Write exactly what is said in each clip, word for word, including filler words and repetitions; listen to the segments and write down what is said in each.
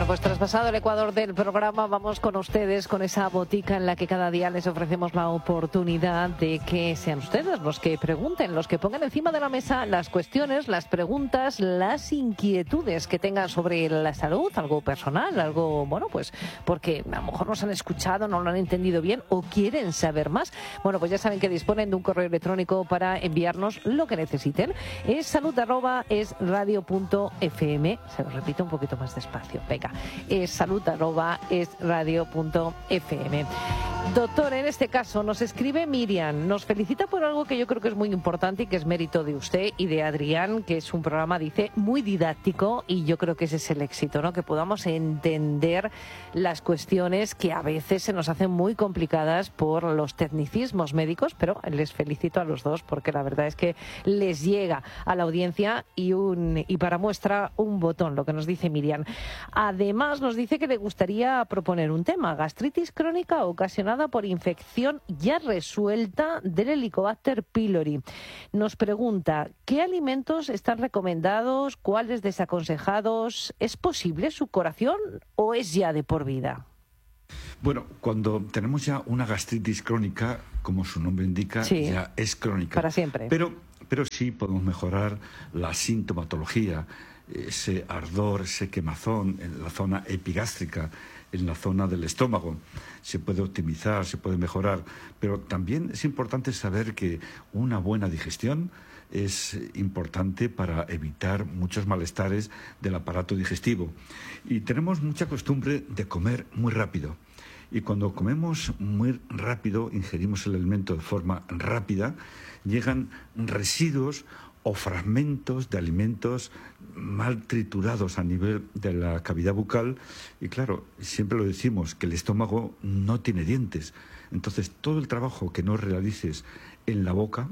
Bueno, pues traspasado el ecuador del programa, vamos con ustedes, con esa botica en la que cada día les ofrecemos la oportunidad de que sean ustedes los que pregunten, los que pongan encima de la mesa las cuestiones, las preguntas, las inquietudes que tengan sobre la salud, algo personal, algo, bueno, pues porque a lo mejor nos han escuchado, no lo han entendido bien o quieren saber más. Bueno, pues ya saben que disponen de un correo electrónico para enviarnos lo que necesiten. Es salud arroba es radio punto f m. Se lo repito un poquito más despacio. Venga, es salud arroba es radio punto f m. Doctor, en este caso nos escribe Miriam, nos felicita por algo que yo creo que es muy importante y que es mérito de usted y de Adrián, que es un programa, dice, muy didáctico, y yo creo que ese es el éxito, ¿no? Que podamos entender las cuestiones que a veces se nos hacen muy complicadas por los tecnicismos médicos, pero les felicito a los dos porque la verdad es que les llega a la audiencia y, un, y para muestra un botón, lo que nos dice Miriam. Además nos dice que le gustaría proponer un tema, gastritis crónica ocasionada por infección ya resuelta del Helicobacter pylori. Nos pregunta, ¿qué alimentos están recomendados, cuáles desaconsejados? ¿Es posible su curación o es ya de por vida? Bueno, cuando tenemos ya una gastritis crónica, como su nombre indica, sí, ya es crónica. Para siempre. Pero, pero sí podemos mejorar la sintomatología, ese ardor, ese quemazón en la zona epigástrica, en la zona del estómago. Se puede optimizar, se puede mejorar, pero también es importante saber que una buena digestión es importante para evitar muchos malestares del aparato digestivo. Y tenemos mucha costumbre de comer muy rápido. Y cuando comemos muy rápido, ingerimos el alimento de forma rápida, llegan residuos o fragmentos de alimentos mal triturados a nivel de la cavidad bucal. Y claro, siempre lo decimos, que el estómago no tiene dientes. Entonces, todo el trabajo que no realices en la boca,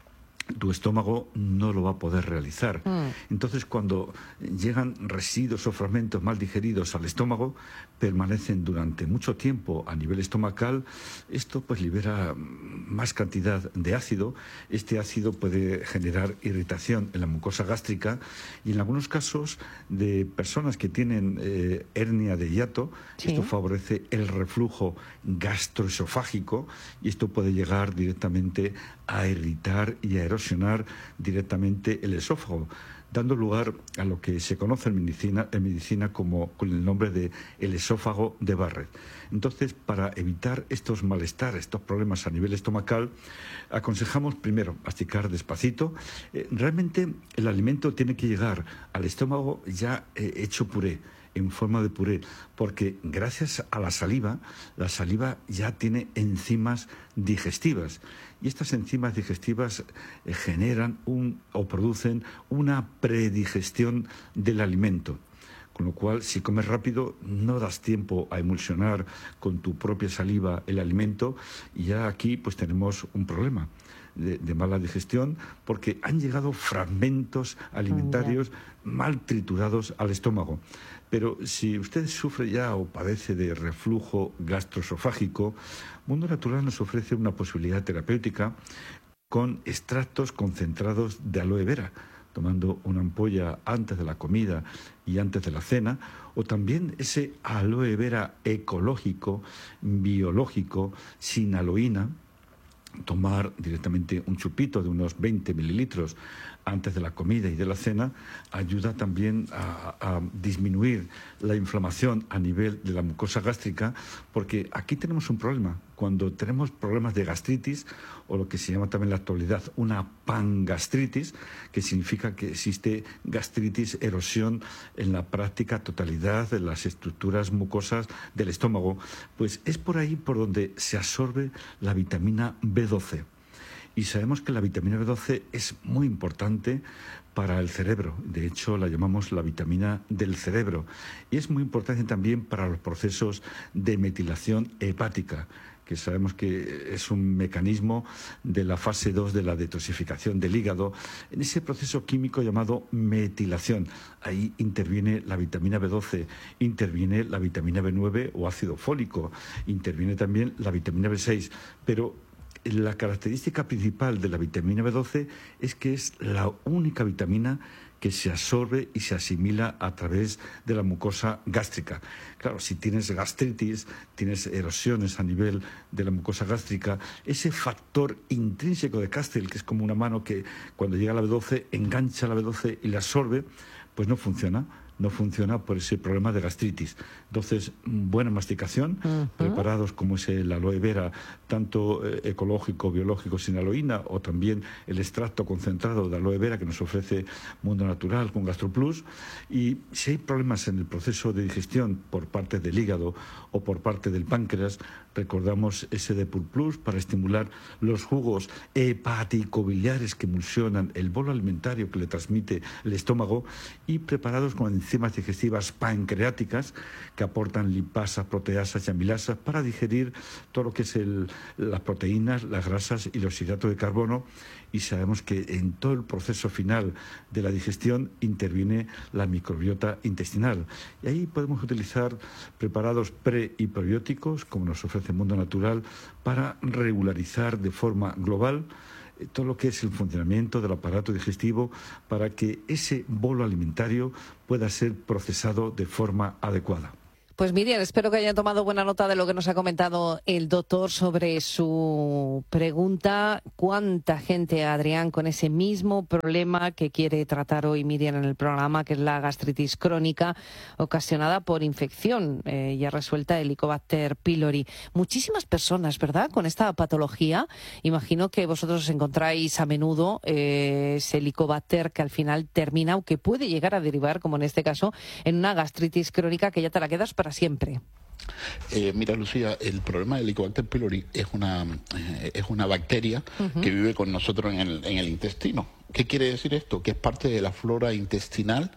tu estómago no lo va a poder realizar. Mm. Entonces, cuando llegan residuos o fragmentos mal digeridos al estómago, permanecen durante mucho tiempo a nivel estomacal, esto pues libera más cantidad de ácido. Este ácido puede generar irritación en la mucosa gástrica y en algunos casos de personas que tienen eh, hernia de hiato, sí, esto favorece el reflujo gastroesofágico y esto puede llegar directamente a irritar y a erosionar directamente el esófago, dando lugar a lo que se conoce en medicina, en medicina como con el nombre de el esófago de Barrett. Entonces, para evitar estos malestares, estos problemas a nivel estomacal, aconsejamos primero masticar despacito. Eh, realmente el alimento tiene que llegar al estómago ya eh, hecho puré, en forma de puré, porque gracias a la saliva, la saliva ya tiene enzimas digestivas y estas enzimas digestivas eh, generan un, o producen una predigestión del alimento. Con lo cual, si comes rápido, no das tiempo a emulsionar con tu propia saliva el alimento y ya aquí pues tenemos un problema de, de mala digestión porque han llegado fragmentos alimentarios mal triturados al estómago. Pero si usted sufre ya o padece de reflujo gastroesofágico, Mundo Natural nos ofrece una posibilidad terapéutica con extractos concentrados de aloe vera, tomando una ampolla antes de la comida y antes de la cena, o también ese aloe vera ecológico, biológico, sin aloína, tomar directamente un chupito de unos veinte mililitros antes de la comida y de la cena, ayuda también a, a disminuir la inflamación a nivel de la mucosa gástrica, porque aquí tenemos un problema. Cuando tenemos problemas de gastritis, o lo que se llama también en la actualidad una pangastritis, que significa que existe gastritis, erosión en la práctica totalidad de las estructuras mucosas del estómago, pues es por ahí por donde se absorbe la vitamina B doce. Y sabemos que la vitamina B doce es muy importante para el cerebro. De hecho, la llamamos la vitamina del cerebro. Y es muy importante también para los procesos de metilación hepática, que sabemos que es un mecanismo de la fase dos de la detoxificación del hígado, en ese proceso químico llamado metilación. Ahí interviene la vitamina B doce, interviene la vitamina B nueve o ácido fólico, interviene también la vitamina B seis, pero la característica principal de la vitamina B doce es que es la única vitamina que se absorbe y se asimila a través de la mucosa gástrica. Claro, si tienes gastritis, tienes erosiones a nivel de la mucosa gástrica, ese factor intrínseco de Castell, que es como una mano que cuando llega a la B doce engancha la B doce y la absorbe, pues no funciona. no funciona por ese problema de gastritis. Entonces, buena masticación, uh-huh. preparados como es el aloe vera, tanto eh, ecológico, biológico, sin aloína, o también el extracto concentrado de aloe vera que nos ofrece Mundo Natural con GastroPlus. Y si hay problemas en el proceso de digestión por parte del hígado o por parte del páncreas, recordamos ese Depur Plus para estimular los jugos hepático-biliares que emulsionan el bolo alimentario que le transmite el estómago, y preparados con enzimas digestivas pancreáticas que aportan lipasas, proteasas y amilasas para digerir todo lo que es el, las proteínas, las grasas y los hidratos de carbono. Y sabemos que en todo el proceso final de la digestión interviene la microbiota intestinal. Y ahí podemos utilizar preparados pre y probióticos, como nos ofrece el Mundo Natural, para regularizar de forma global todo lo que es el funcionamiento del aparato digestivo, para que ese bolo alimentario pueda ser procesado de forma adecuada. Pues Miriam, espero que hayan tomado buena nota de lo que nos ha comentado el doctor sobre su pregunta. ¿Cuánta gente, Adrián, con ese mismo problema que quiere tratar hoy Miriam en el programa, que es la gastritis crónica ocasionada por infección eh, ya resuelta, Helicobacter pylori? Muchísimas personas, ¿verdad?, con esta patología. Imagino que vosotros os encontráis a menudo eh, ese Helicobacter que al final termina, o que puede llegar a derivar, como en este caso, en una gastritis crónica que ya te la quedas para siempre. Eh, mira, Lucía, el problema del Helicobacter pylori es una, eh, es una bacteria uh-huh. que vive con nosotros en el, en el intestino. ¿Qué quiere decir esto? Que es parte de la flora intestinal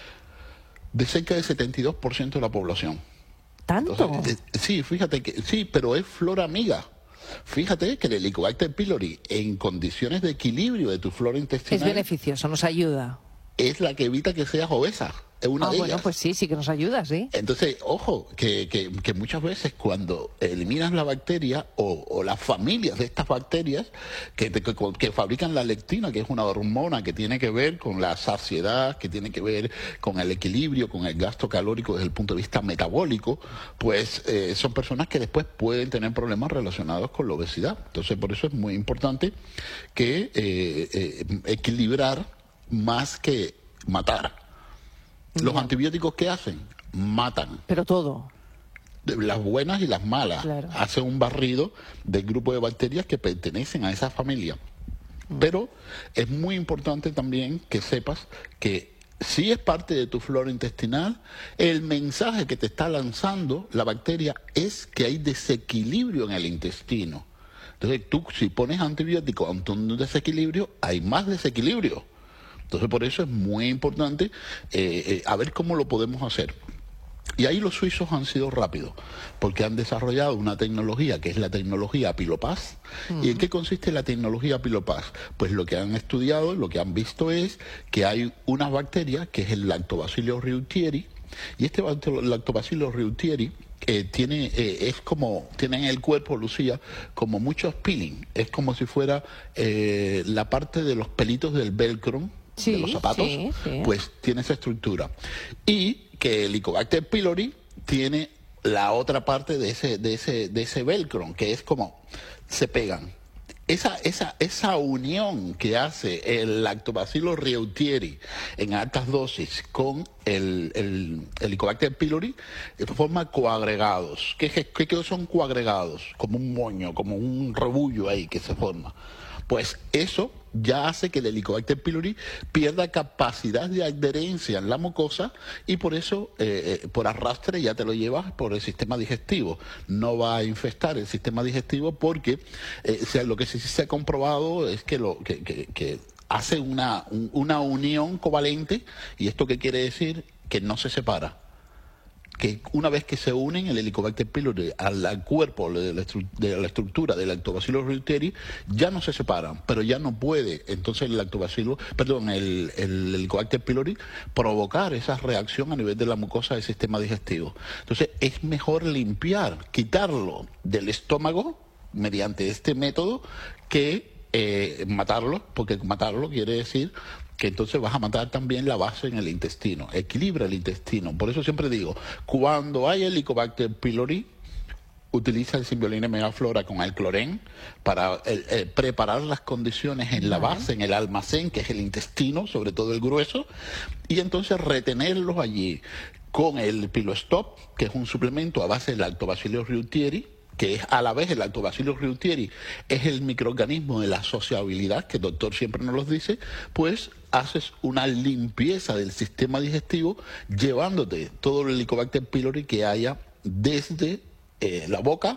de cerca del setenta y dos por ciento de la población. ¿Tanto? Entonces, eh, sí, fíjate que sí, pero es flora amiga. Fíjate que el Helicobacter pylori, en condiciones de equilibrio de tu flora intestinal, es beneficioso, nos ayuda. Es la que evita que seas obesa. Es una ah, de bueno, ellas. pues sí, sí que nos ayuda, sí. Entonces, ojo, que, que, que muchas veces cuando eliminas la bacteria o, o las familias de estas bacterias que, que, que fabrican la lectina, que es una hormona que tiene que ver con la saciedad, que tiene que ver con el equilibrio, con el gasto calórico desde el punto de vista metabólico, pues eh, son personas que después pueden tener problemas relacionados con la obesidad. Entonces, por eso es muy importante que eh, eh, equilibrar más que matar. Los antibióticos, ¿qué hacen? Matan. Pero todo. Las buenas y las malas. Claro. Hacen un barrido del grupo de bacterias que pertenecen a esa familia. Mm. Pero es muy importante también que sepas que si es parte de tu flora intestinal, el mensaje que te está lanzando la bacteria es que hay desequilibrio en el intestino. Entonces tú, si pones antibióticos ante un desequilibrio, hay más desequilibrio. Entonces, por eso es muy importante eh, eh, a ver cómo lo podemos hacer. Y ahí los suizos han sido rápidos, porque han desarrollado una tecnología que es la tecnología Pylopas. Uh-huh. ¿Y en qué consiste la tecnología Pylopas? Pues lo que han estudiado, lo que han visto es que hay unas bacterias, que es el Lactobacillus reuteri, y este Lactobacillus reuteri Eh, tiene eh, es como tiene en el cuerpo, Lucía, como muchos peeling. Es como si fuera eh, la parte de los pelitos del velcro, sí, de los zapatos, sí, sí. Pues tiene esa estructura. Y que el Helicobacter pylori tiene la otra parte de ese de ese de ese velcro, que es como se pegan. Esa, esa, esa unión que hace el Lactobacillus reuteri en altas dosis con el, el, el Helicobacter pylori forma coagregados. ¿Qué, qué, qué son coagregados? Como un moño, como un rebullo ahí que se forma. Pues eso ya hace que el Helicobacter pylori pierda capacidad de adherencia en la mucosa y por eso, eh, eh, por arrastre, ya te lo llevas por el sistema digestivo. No va a infestar el sistema digestivo porque eh, o sea, lo que sí se ha comprobado es que, lo, que, que, que hace una, un, una unión covalente. ¿Y esto qué quiere decir? Que no se separa. Que una vez que se unen el Helicobacter pylori al, al cuerpo de la, de la estructura del Lactobacillus reuteri, ya no se separan, pero ya no puede entonces el lactobacillus, perdón, el, el Helicobacter pylori provocar esa reacción a nivel de la mucosa del sistema digestivo. Entonces es mejor limpiar, quitarlo del estómago mediante este método que Eh, matarlo, porque matarlo quiere decir que entonces vas a matar también la base en el intestino. Equilibra el intestino. Por eso siempre digo, cuando hay Helicobacter pylori, utiliza el Symbiolina megaflora con el clorén para eh, eh, preparar las condiciones en la base, en el almacén, que es el intestino, sobre todo el grueso, y entonces retenerlos allí con el Pilostop, que es un suplemento a base del Lactobacillus reuteri, que es a la vez el Lactobacillus reuteri, es el microorganismo de la sociabilidad, que el doctor siempre nos los dice, pues haces una limpieza del sistema digestivo llevándote todo el Helicobacter pylori que haya desde Eh, la boca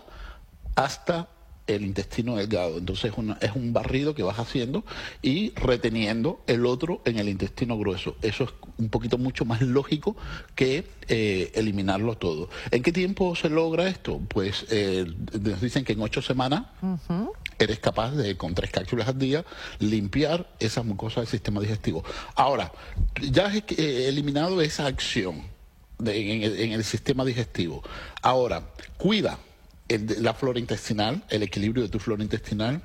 hasta el intestino delgado. Entonces una, es un barrido que vas haciendo y reteniendo el otro en el intestino grueso. Eso es un poquito mucho más lógico que eh, eliminarlo todo. ¿En qué tiempo se logra esto? Pues eh, nos dicen que en ocho semanas uh-huh. eres capaz de, con tres cápsulas al día, limpiar esas mucosas del sistema digestivo. Ahora, ya has eh, eliminado esa acción De, en, el, en el sistema digestivo. Ahora, cuida el, la flora intestinal, el equilibrio de tu flora intestinal.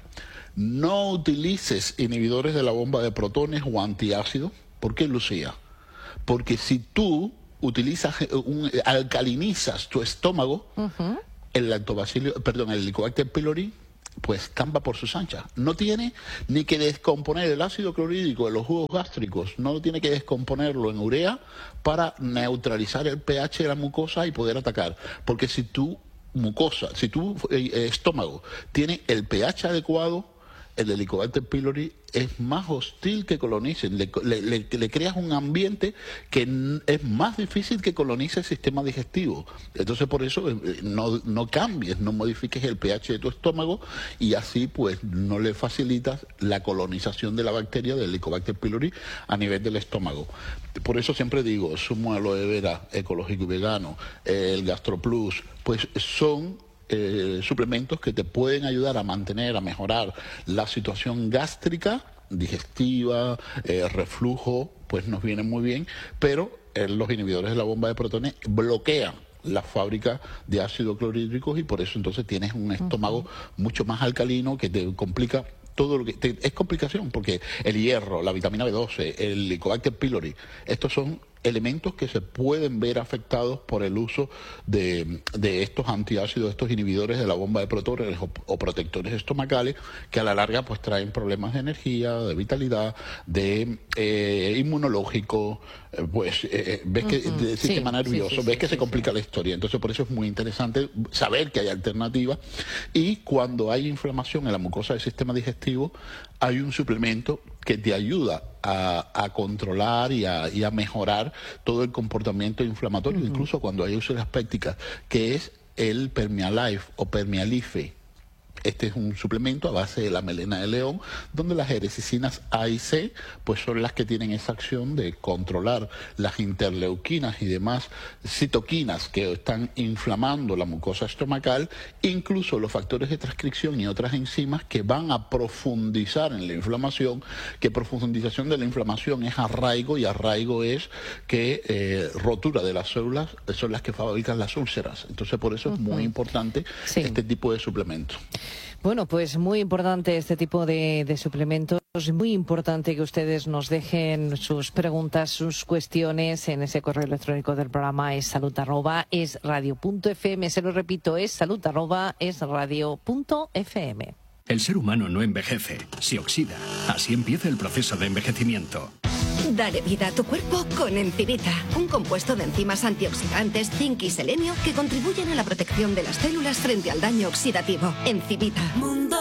No utilices inhibidores de la bomba de protones o antiácidos. ¿Por qué, Lucía? Porque si tú utilizas, un, alcalinizas tu estómago, uh-huh. el lactobacillus, perdón, el Helicobacter pylori, pues campa por sus anchas. No tiene ni que descomponer el ácido clorhídrico de los jugos gástricos, no tiene que descomponerlo en urea para neutralizar el pH de la mucosa y poder atacar. Porque si tu mucosa, si tu eh, estómago tiene el pH adecuado, el Helicobacter pylori es más hostil que colonicen, le, le, le, le creas un ambiente que es más difícil que colonice el sistema digestivo. Entonces por eso eh, no, no cambies, no modifiques el pH de tu estómago y así pues no le facilitas la colonización de la bacteria del Helicobacter pylori a nivel del estómago. Por eso siempre digo, zumo de aloe vera ecológico y vegano, eh, el GastroPlus, pues son Eh, suplementos que te pueden ayudar a mantener, a mejorar la situación gástrica, digestiva, eh, reflujo, pues nos vienen muy bien, pero eh, los inhibidores de la bomba de protones bloquean la fábrica de ácido clorhídrico y por eso entonces tienes un estómago uh-huh. mucho más alcalino que te complica todo lo que te, es complicación, porque el hierro, la vitamina B doce, el Helicobacter pylori, estos son elementos que se pueden ver afectados por el uso de, de estos antiácidos, estos inhibidores de la bomba de protones o, o protectores estomacales, que a la larga pues traen problemas de energía, de vitalidad, de eh, inmunológico, eh, pues eh, ves que uh-huh. del sistema sí, nervioso, sí, sí, ves sí, que sí, se complica sí. la historia. Entonces por eso es muy interesante saber que hay alternativas y cuando hay inflamación en la mucosa del sistema digestivo hay un suplemento que te ayuda a, a controlar y a, y a mejorar todo el comportamiento inflamatorio, uh-huh. incluso cuando hay úlceras pépticas, que es el Permialife o Permialife. Este es un suplemento a base de la melena de león, donde las erecicinas A y C pues son las que tienen esa acción de controlar las interleuquinas y demás citoquinas que están inflamando la mucosa estomacal, incluso los factores de transcripción y otras enzimas que van a profundizar en la inflamación, que profundización de la inflamación es arraigo y arraigo es que eh, rotura de las células son las que fabrican las úlceras. Entonces por eso uh-huh. es muy importante sí. este tipo de suplementos. Bueno, pues muy importante este tipo de, de suplementos. Muy importante que ustedes nos dejen sus preguntas, sus cuestiones en ese correo electrónico del programa es salud arroba es radio punto f m. Se lo repito, es salud arroba es radio punto f m. El ser humano no envejece, se oxida. Así empieza el proceso de envejecimiento. Dale vida a tu cuerpo con Encivita, un compuesto de enzimas antioxidantes, zinc y selenio que contribuyen a la protección de las células frente al daño oxidativo. Encivita. Mundo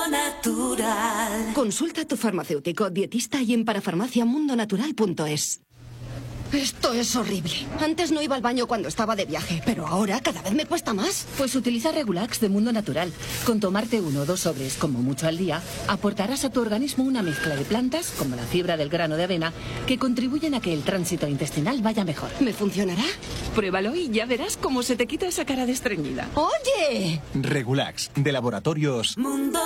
Natural. Consulta a tu farmacéutico, dietista y en parafarmacia mundo natural punto es. Esto es horrible. Antes no iba al baño cuando estaba de viaje, pero ahora cada vez me cuesta más. Pues utiliza Regulax de Mundo Natural. Con tomarte uno o dos sobres, como mucho al día, aportarás a tu organismo una mezcla de plantas, como la fibra del grano de avena, que contribuyen a que el tránsito intestinal vaya mejor. ¿Me funcionará? Pruébalo y ya verás cómo se te quita esa cara de estreñida. ¡Oye! Regulax, de Laboratorios Mundo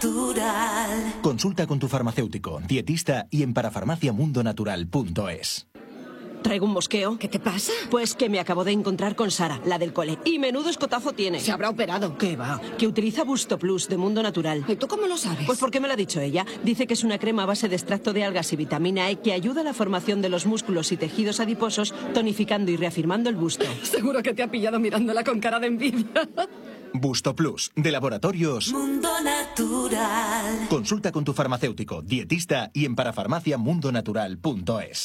Natural. Consulta con tu farmacéutico, dietista y en parafarmacia mundo natural punto es. Traigo un mosqueo. ¿Qué te pasa? Pues que me acabo de encontrar con Sara, la del cole. Y menudo escotazo tiene. Se habrá operado. ¿Qué va? Que utiliza Busto Plus de Mundo Natural. ¿Y tú cómo lo sabes? Pues porque me lo ha dicho ella. Dice que es una crema a base de extracto de algas y vitamina E que ayuda a la formación de los músculos y tejidos adiposos, tonificando y reafirmando el busto. Seguro que te ha pillado mirándola con cara de envidia. Busto Plus, de Laboratorios Mundo Natural. Consulta con tu farmacéutico, dietista y en parafarmacia mundo natural punto es.